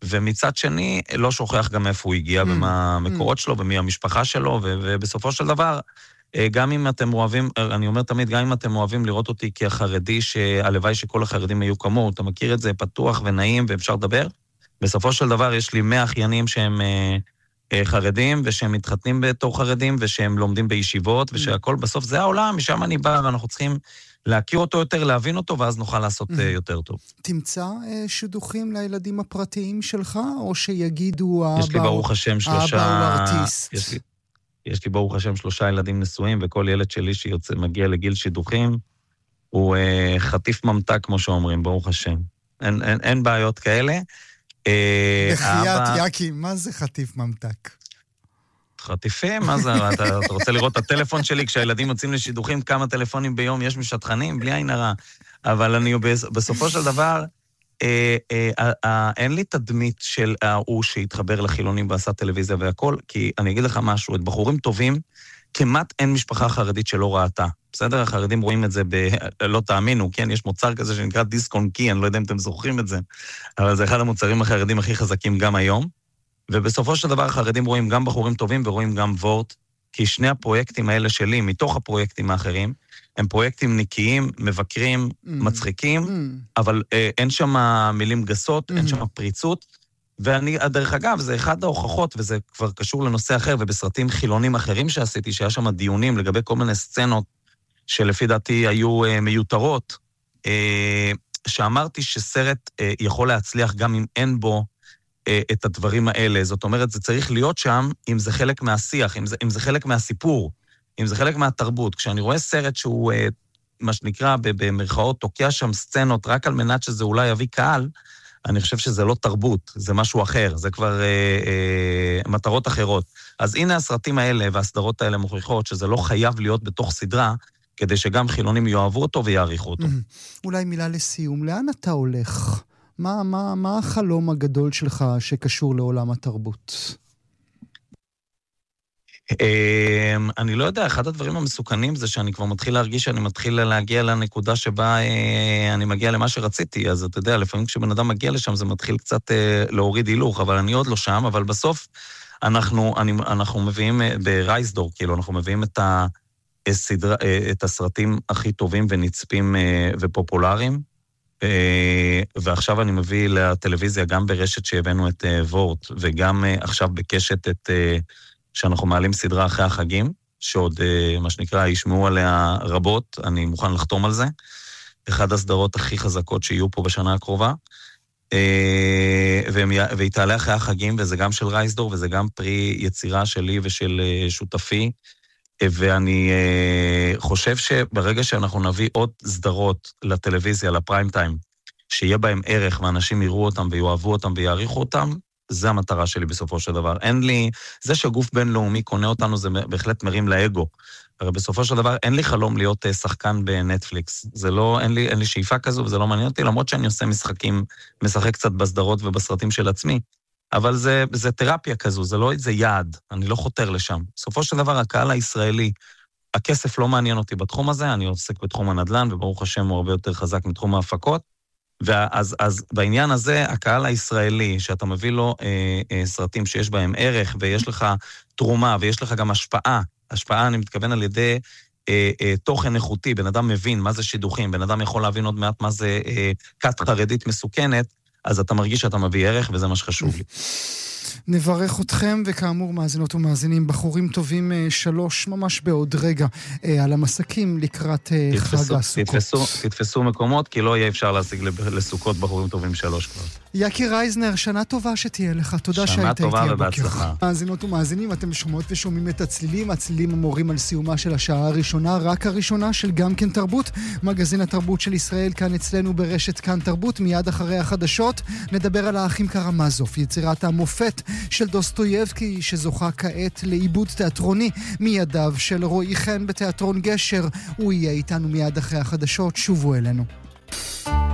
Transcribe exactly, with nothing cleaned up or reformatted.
ומצד שני, לא שוכח גם איפה הוא הגיע, mm. ומה המקורות mm. שלו, ומי המשפחה שלו, ו- ובסופו של דבר, גם אם אתם אוהבים, אני אומר תמיד, גם אם אתם אוהבים לראות אותי כחרדי, שהלוואי שכל החרדים היו כמוהו, אתה מכיר את זה, פתוח ונעים, ואפשר לדבר, בסופו של דבר יש לי מאה אחיינים שהם חרדים, ושהם מתחתנים בתור חרדים, ושהם לומדים בישיבות, ושהכל בסוף זה העולם, משם אני בא, ואנחנו צריכים להכיר אותו יותר, להבין אותו, ואז נוכל לעשות יותר טוב. תמצא שידוכים לילדים הפרטיים שלך, או שיגידו יש לי ברוך השם שלושה... האבא הוא ארטיסט? יש לי, יש לי ברוך השם שלושה ילדים נשואים, וכל ילד שלי שמגיע לגיל שידוכים, הוא חטיף ממתק, כמו שאומרים, ברוך השם. אין, אין, אין בעיות כאלה. בחיית יקי, מה זה חטיף ממתק? חטיפים? מה זה? אתה, אתה רוצה לראות את הטלפון שלי כשהילדים יוצאים לשידוכים, כמה טלפונים ביום יש משטחנים? בלי עין הרע. אבל אני בסופו של דבר, אה, אה, אה, אין לי תדמית של הוא שהתחבר לחילונים ועשה טלוויזיה והכל, כי אני אגיד לך משהו, את בחורים טובים, כמעט אין משפחה חרדית שלא ראתה. בסדר? החרדים רואים את זה ב... לא תאמינו, כן? יש מוצר כזה שנקרא דיסק און קי, אני לא יודע אם אתם זוכרים את זה, אבל זה אחד המוצרים החרדים הכי חזקים גם היום, ובסופו של דבר החרדים רואים גם בחורים טובים ורואים גם וורט, כי שני הפרויקטים האלה שלי, מתוך הפרויקטים האחרים, הם פרויקטים נקיים, מבקרים, mm. מצחיקים, mm. אבל אה, אין שם מילים גסות, mm. אין שם פריצות, ואני, דרך אגב, זה אחד ההוכחות, וזה כבר קשור לנושא אחר, ובסרטים חילונים אחרים שעשיתי, שהיה שם דיונים לגבי כל מיני סצנות, שלפי דעתי היו אה, מיותרות, אה, שאמרתי שסרט אה, יכול להצליח גם אם אין בו אה, את הדברים האלה. זאת אומרת, זה צריך להיות שם אם זה חלק מהשיח, אם זה, אם זה חלק מהסיפור, אם זה חלק מהתרבות. כשאני רואה סרט שהוא, אה, מה שנקרא, במרכאות, תוקע שם סצנות רק על מנת שזה אולי יביא קהל, אני חושב שזה לא תרבות, זה משהו אחר, זה כבר אה, אה, מטרות אחרות. אז הנה הסרטים האלה והסדרות האלה מוכיחות שזה לא חייב להיות בתוך סדרה, כדי שגם חילונים יאהבו אותו ויעריכו אותו. אולי מילה לסיום, לאן אתה הולך? מה, מה, מה החלום הגדול שלך שקשור לעולם התרבות? אני לא יודע, אחד הדברים המסוכנים זה שאני כבר מתחיל להרגיש שאני מתחיל להגיע לנקודה שבה אני מגיע למה שרציתי, אז אתה יודע, לפעמים כשבן אדם מגיע לשם זה מתחיל קצת להוריד הילוך, אבל אני עוד לא שם, אבל בסוף אנחנו, אני, אנחנו מביאים ברייסדור, כאילו, אנחנו מביאים את ה... סדרה, את הסרטים הכי טובים ונצפים ופופולריים, ועכשיו אני מביא לטלוויזיה גם ברשת שהבאנו את וורט, וגם עכשיו בקשת את, שאנחנו מעלים סדרה אחרי החגים, שעוד מה שנקרא ישמעו עליה רבות, אני מוכן לחתום על זה, אחד הסדרות הכי חזקות שיהיו פה בשנה הקרובה, והיא תעלה אחרי החגים, וזה גם של רייסדור, וזה גם פרי יצירה שלי ושל שותפי, ואני חושב שברגע שאנחנו נביא עוד סדרות לטלוויזיה, לפריים טיים, שיהיה בהם ערך ואנשים יראו אותם ויואהבו אותם ויעריכו אותם, זה המטרה שלי בסופו של דבר. אין לי, זה שגוף בינלאומי קונה אותנו זה בהחלט מרים לאגו. הרי בסופו של דבר אין לי חלום להיות שחקן בנטפליקס. זה לא, אין לי, אין לי שאיפה כזו וזה לא מעניין אותי, למרות שאני עושה משחקים, משחק קצת בסדרות ובסרטים של עצמי. אבל זה, זה תרפיה כזו, זה לא איזה יעד, אני לא חותר לשם. בסופו של דבר, הקהל הישראלי, הכסף לא מעניין אותי בתחום הזה, אני עוסק בתחום הנדל"ן, וברוך השם הוא הרבה יותר חזק מתחום ההפקות, ואז אז בעניין הזה, הקהל הישראלי, שאתה מביא לו אה, אה, סרטים שיש בהם ערך, ויש לך תרומה, ויש לך גם השפעה, השפעה אני מתכוון על ידי אה, אה, תוכן איכותי, בן אדם מבין מה זה שידוכים, בן אדם יכול להבין עוד מעט מה זה אה, כת חרדית מסוכנת, אז אתה מרגיש שאתה מביא ערך, וזה מה שחשוב לי. נברך אתכם, וכאמור מאזינות ומאזינים, בחורים טובים שלוש, ממש בעוד רגע, על המסקים לקראת חג הסוכות. תתפסו מקומות, כי לא יהיה אפשר להשיג לסוכות בחורים טובים שלוש כבר. יקי רייזנר, שנה טובה שתהיה לך, תודה שהיית איתי הבוקר. שנה טובה ובהצלחה. מאזינות ומאזינים, אתם שומעות ושומעים את הצלילים, הצלילים המורים על סיומה של השעה הראשונה, רק הראשונה של גם כן תרבות, מגזין התרבות של ישראל כאן אצלנו ברשת כאן תרבות, מיד אחרי החדשות, נדבר על האחים קרמזוב, יצירת המופת של דוסטויבסקי שזוכה כעת לעיבוד תיאטרוני מידיו של רועי חן בתיאטרון גשר, הוא יהיה איתנו מיד אחרי החדשות, שובו אלינו.